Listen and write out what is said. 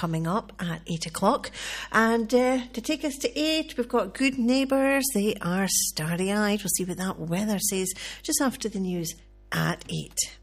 coming up at 8 o'clock. And to take us to 8, we've got Good Neighbours. They are starry-eyed. We'll see what that weather says just after the news at 8.